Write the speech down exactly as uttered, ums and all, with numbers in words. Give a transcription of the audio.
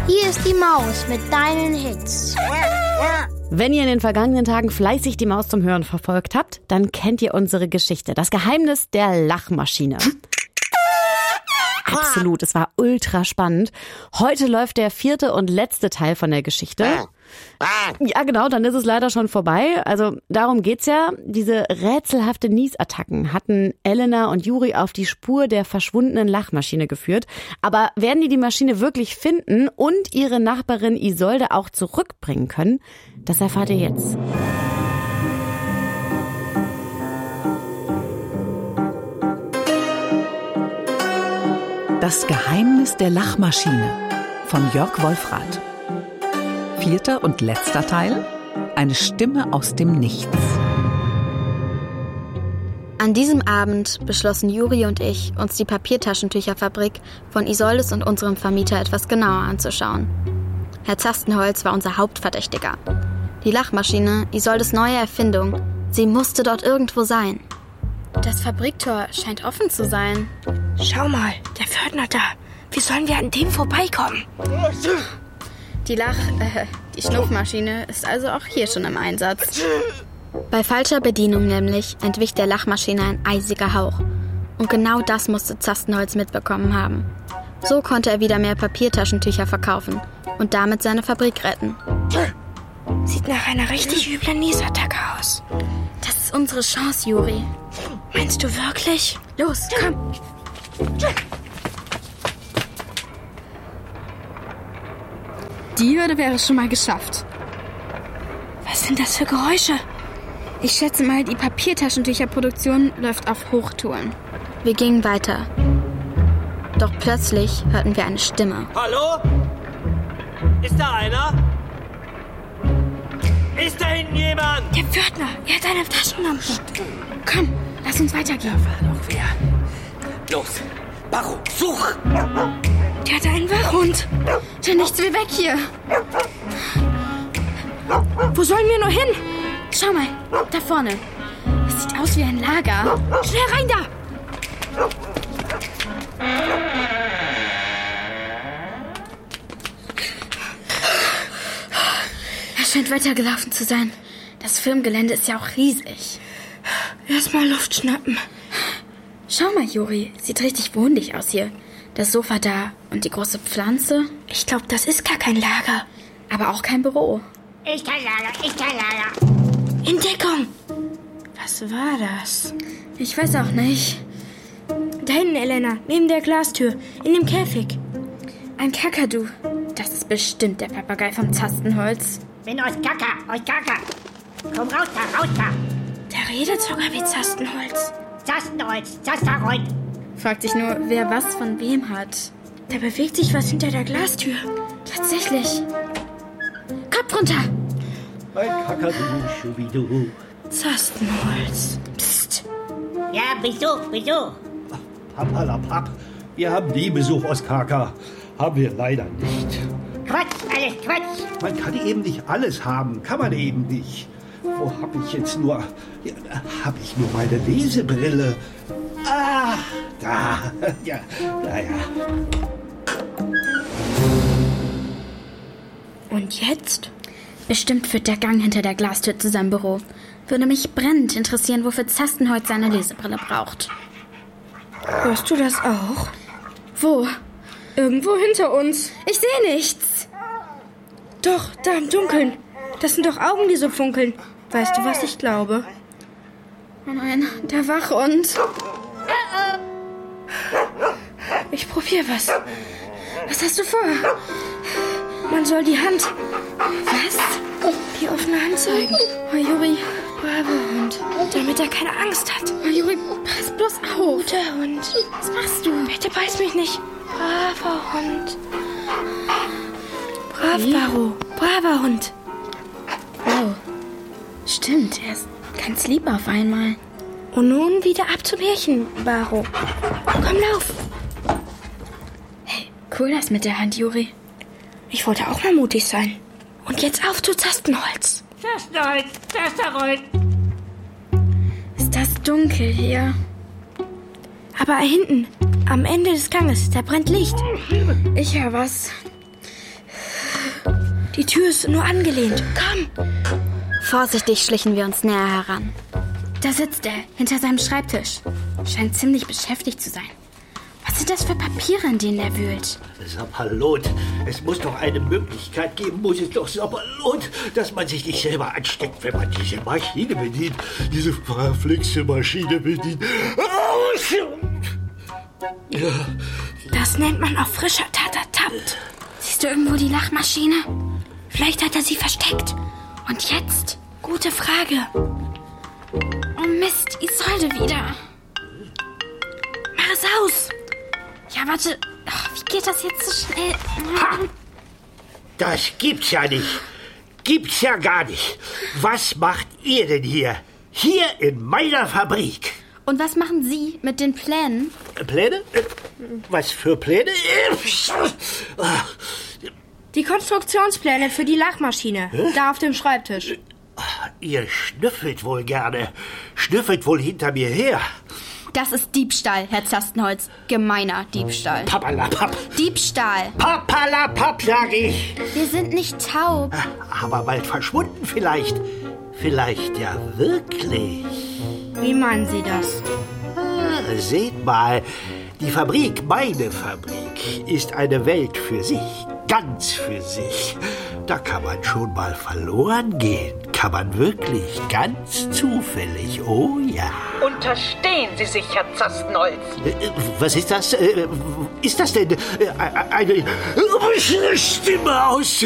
Hier ist die Maus mit deinen Hits. Wenn ihr in den vergangenen Tagen fleißig die Maus zum Hören verfolgt habt, dann kennt ihr unsere Geschichte. Das Geheimnis der Lachmaschine. Absolut, es war ultra spannend. Heute läuft der vierte und letzte Teil von der Geschichte. Ja, genau, dann ist es leider schon vorbei. Also darum geht's ja. Diese rätselhafte Niesattacken hatten Elena und Juri auf die Spur der verschwundenen Lachmaschine geführt. Aber werden die die Maschine wirklich finden und ihre Nachbarin Isolde auch zurückbringen können? Das erfahrt ihr jetzt. Das Geheimnis der Lachmaschine von Jörg Wolfrath. Vierter und letzter Teil. Eine Stimme aus dem Nichts. An diesem Abend beschlossen Juri und ich, uns die Papiertaschentücherfabrik von Isoldes und unserem Vermieter etwas genauer anzuschauen. Herr Zastenholz war unser Hauptverdächtiger. Die Lachmaschine, Isoldes neue Erfindung, sie musste dort irgendwo sein. Das Fabriktor scheint offen zu sein. Schau mal, der Pförtner da. Wie sollen wir an dem vorbeikommen? Die Lach... Äh, die Schnupfmaschine ist also auch hier schon im Einsatz. Bei falscher Bedienung nämlich entwich der Lachmaschine ein eisiger Hauch. Und genau das musste Zastenholz mitbekommen haben. So konnte er wieder mehr Papiertaschentücher verkaufen und damit seine Fabrik retten. Sieht nach einer richtig üblen Niesattacke aus. Das ist unsere Chance, Juri. Meinst du wirklich? Los, komm. Die Hürde wäre schon mal geschafft. Was sind das für Geräusche? Ich schätze mal, die Papiertaschentücherproduktion läuft auf Hochtouren. Wir gingen weiter. Doch plötzlich hörten wir eine Stimme. Hallo? Ist da einer? Ist da hinten jemand? Der Pförtner, er hat eine Taschenlampe. Komm, lass uns weitergehen. Da war doch wer. Los, Baru, such! Der hat einen Wachhund. Dann nichts wie weg hier. Wo sollen wir nur hin? Schau mal, da vorne. Es sieht aus wie ein Lager. Schnell rein da! Er scheint weitergelaufen zu sein. Das Firmengelände ist ja auch riesig. Erstmal Luft schnappen. Schau mal, Juri, sieht richtig wohnlich aus hier. Das Sofa da und die große Pflanze. Ich glaube, das ist gar kein Lager. Aber auch kein Büro. Ich kann Lager, ich kann Lager. Entdeckung! Was war das? Ich weiß auch nicht. Da hinten, Elena, neben der Glastür, in dem Käfig. Ein Kakadu. Das ist bestimmt der Papagei vom Zastenholz. Bin aus Kaka, aus Kaka. Komm raus da, raus da. Der redet sogar wie Zastenholz. Zastenholz, Zasterholz. Fragt sich nur, wer was von wem hat. Da bewegt sich was hinter der Glastür. Tatsächlich. Kopf runter! Ein Kakadu, Schubidu. Zastenholz. Psst. Ja, Besuch, Besuch. Papalapap, wir haben nie Besuch aus Kaka. Haben wir leider nicht. Quatsch, alles Quatsch. Man kann eben nicht alles haben, kann man eben nicht. Wo hab ich jetzt nur... Ja, hab ich nur meine Lesebrille? Ah, da. Ja, ja, ja. Und jetzt? Bestimmt führt der Gang hinter der Glastür zu seinem Büro. Würde mich brennend interessieren, wofür Zastenholz seine Lesebrille braucht. Hörst du das auch? Wo? Irgendwo hinter uns. Ich sehe nichts. Doch, da im Dunkeln. Das sind doch Augen, die so funkeln. Weißt du, was ich glaube? Oh nein, der Wachhund. Ich probiere was. Was hast du vor? Man soll die Hand... Was? Die offene Hand zeigen. Oh, Juri. Braver Hund. Damit er keine Angst hat. Oh, Juri, pass bloß auf. Guter Hund. Was machst du? Bitte beiß mich nicht. Braver Hund. Brav, Wie? Baru. Braver Hund. Oh. Stimmt, er ist ganz lieb auf einmal. Und nun wieder ab zum Märchen, Baru. Komm, lauf. Hey, cool das mit der Hand, Juri. Ich wollte auch mal mutig sein. Und jetzt auf zu Zastenholz. Zastenholz, Zasterholz. Ist das dunkel hier? Aber hinten, am Ende des Ganges, da brennt Licht. Ich höre was. Die Tür ist nur angelehnt. Komm! Vorsichtig schlichen wir uns näher heran. Da sitzt er, hinter seinem Schreibtisch. Scheint ziemlich beschäftigt zu sein. Was sind das für Papiere, in denen er wühlt? Sapperlot, es muss doch eine Möglichkeit geben, muss es doch, Sapperlot, dass man sich nicht selber ansteckt, wenn man diese Maschine bedient. Diese verflixte Maschine bedient. Das nennt man auf frischer Tat ertappt. Siehst du irgendwo die Lachmaschine? Vielleicht hat er sie versteckt. Und jetzt? Gute Frage. Oh Mist, Isolde wieder. Mach es aus. Ja, warte. Ach, wie geht das jetzt so schnell? Ha! Das gibt's ja nicht. Gibt's ja gar nicht. Was macht ihr denn hier? Hier in meiner Fabrik. Und was machen Sie mit den Plänen? Pläne? Was für Pläne? Die Konstruktionspläne für die Lachmaschine. Hä? Da auf dem Schreibtisch. Ihr schnüffelt wohl gerne. Schnüffelt wohl hinter mir her. Das ist Diebstahl, Herr Zastenholz. Gemeiner Diebstahl. Papalapap. Diebstahl. Papalapap, sag ich. Wir sind nicht taub. Aber bald verschwunden vielleicht. Vielleicht ja wirklich. Wie meinen Sie das? Ah, seht mal, die Fabrik, meine Fabrik, ist eine Welt für sich. Ganz für sich. Da kann man schon mal verloren gehen. Kann man wirklich ganz zufällig. Oh ja. Unterstehen Sie sich, Herr Zastenholz. Äh, was ist das? Äh, ist das denn äh, eine Stimme aus